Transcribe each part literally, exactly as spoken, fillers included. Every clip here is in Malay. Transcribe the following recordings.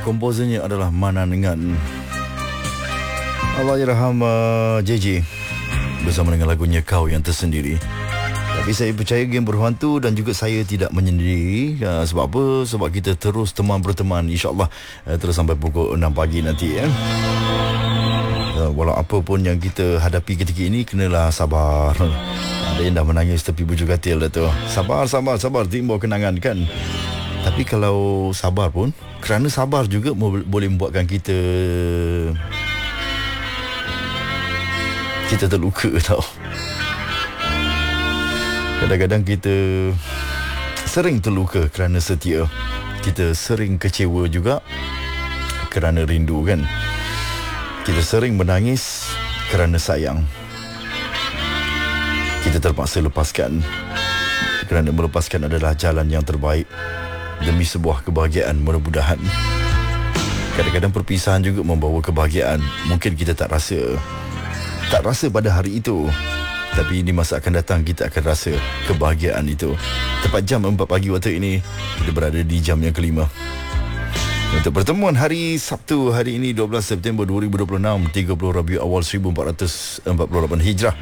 komposernya adalah Manan Ngan. Allahyarham uh, J J bersama dengan lagunya Kau Yang Tersendiri. Tapi saya percaya Geng Berhantu dan juga saya tidak menyendiri. uh, Sebab apa? Sebab kita terus teman berteman, InsyaAllah uh, terus sampai pukul enam pagi nanti ya. uh, Walau apa pun yang kita hadapi ketika ini, kenalah sabar. Ada yang dah menangis tepi bujur katil dah tu. Sabar, sabar, sabar, timbul kenangan kan. Tapi kalau sabar pun, kerana sabar juga boleh membuatkan kita Kita terluka tau. Kadang-kadang kita sering terluka kerana setia. Kita sering kecewa juga kerana rindu kan. Kita sering menangis kerana sayang. Kita terpaksa lepaskan kerana melepaskan adalah jalan yang terbaik demi sebuah kebahagiaan mudah-mudahan. Kadang-kadang perpisahan juga membawa kebahagiaan. Mungkin kita tak rasa Tak rasa pada hari itu, tapi di masa akan datang kita akan rasa kebahagiaan itu. Tepat jam empat pagi waktu ini, kita berada di jam yang kelima. Untuk pertemuan hari Sabtu hari ini dua belas September dua ribu dua puluh enam, tiga puluh Rabiul Awal seribu empat ratus empat puluh lapan Hijrah.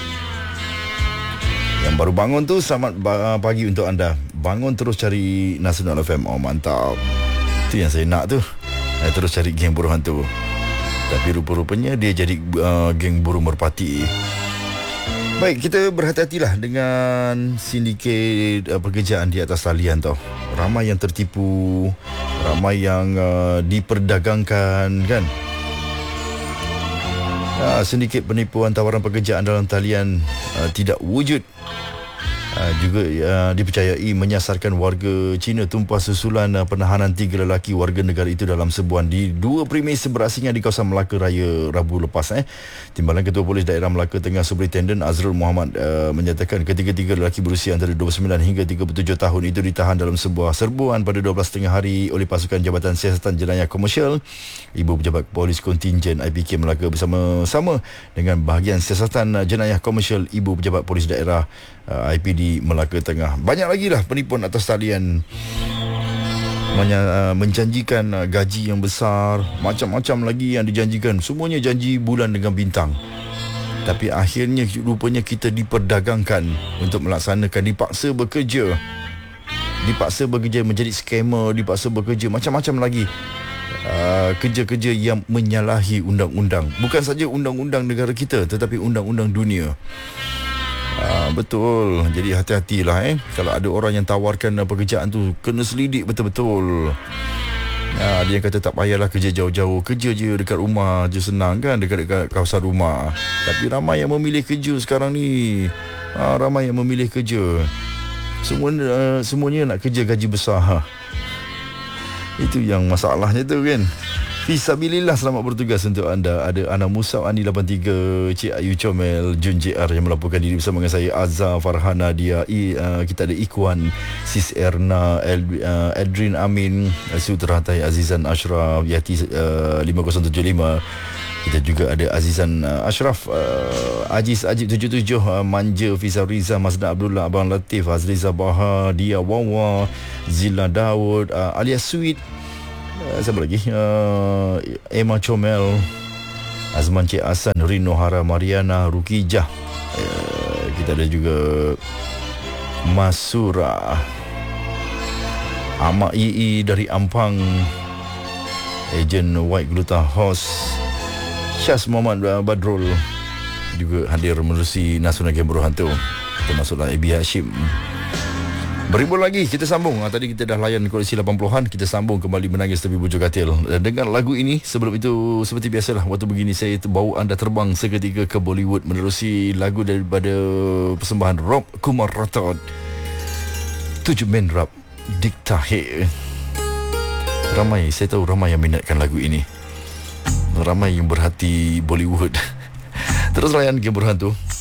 Yang baru bangun tu, selamat pagi untuk anda. Bangun terus cari Nasional F M. Oh mantap. Itu yang saya nak tu. Terus cari Geng Berhantu. Tapi rupa-rupanya dia jadi uh, geng burung merpati. Baik, kita berhati-hatilah dengan sindiket uh, pekerjaan di atas talian tau. Ramai yang tertipu, ramai yang uh, diperdagangkan kan. Uh, sindiket penipuan tawaran pekerjaan dalam talian uh, tidak wujud. Uh, juga uh, dipercayai menyasarkan warga Cina tumpah susulan uh, penahanan tiga lelaki warga negara itu dalam sebuah di dua premis berasingan di kawasan Melaka Raya Rabu lepas. Eh. Timbalan Ketua Polis Daerah Melaka Tengah Superintenden Azrul Muhammad uh, menyatakan ketiga-tiga lelaki berusia antara dua puluh sembilan hingga tiga puluh tujuh tahun itu ditahan dalam sebuah serbuan pada dua belas tengah hari oleh pasukan Jabatan Siasatan Jenayah Komersial. Ibu Pejabat Polis Kontingen I P K Melaka bersama-sama dengan bahagian Siasatan Jenayah Komersial Ibu Pejabat Polis Daerah uh, I P D Melaka Tengah. Banyak lagi lah penipuan atas talian. Menya, uh, menjanjikan uh, gaji yang besar, macam-macam lagi yang dijanjikan. Semuanya janji bulan dengan bintang. Tapi akhirnya rupanya kita diperdagangkan untuk melaksanakan, dipaksa bekerja. Dipaksa bekerja menjadi scammer, dipaksa bekerja macam-macam lagi. Uh, kerja-kerja yang menyalahi undang-undang. Bukan saja undang-undang negara kita, tetapi undang-undang dunia. Ah, betul. Jadi hati-hatilah eh. Kalau ada orang yang tawarkan uh, pekerjaan tu, kena selidik betul-betul. Ah, dia yang kata tak payahlah kerja jauh-jauh, kerja je dekat rumah je, senang kan, dekat-dekat kawasan rumah. Tapi ramai yang memilih kerja sekarang ni. Ah, ramai yang memilih kerja. Semua uh, semuanya nak kerja gaji besar. Ha. Itu yang masalahnya tu kan. Fisabilillah, selamat bertugas untuk anda. Ada Ana Musa, Ani lapan tiga, Cik Ayu Comel, Jun J R yang melaporkan diri bersama dengan saya, Azhar, Farhana, dia, I, uh, kita ada Ikwan, Sis Erna, El, uh, Edrin Amin, Suteratai, Azizan Ashraf, Yati uh, lima kosong tujuh lima. Kita juga ada Azizan uh, Ashraf, uh, Aziz Ajib tujuh tujuh, uh, Manja, Fizal Riza, Mazda Abdullah, Abang Latif, Azriza Baha, Dia Wawa, Zila Daud, uh, alias Sweet. Uh, siapa lagi? Uh, Emma Comel, Azman Cik Hasan, Rino Hara, Mariana, Rukijah. Uh, kita ada juga Masura, Ahmad I I dari Ampang, Ejen White Gluta Host, Syaz Muhammad Badrul juga hadir menerusi Nasional Geng Berhantu, termasuklah A B Hashim. Berimbul lagi, kita sambung. Tadi kita dah layan koleksi lapan puluhan, kita sambung kembali Menangis Tepi Bujur Katil. Dan dengan lagu ini, sebelum itu seperti biasalah, waktu begini saya bawa anda terbang seketika ke Bollywood menerusi lagu daripada persembahan Rob Kumar Rathod, Tujuh Men Rap Diktahe. Ramai, saya tahu ramai yang minatkan lagu ini. Ramai yang berhati Bollywood. Terus layan Geng Berhantu.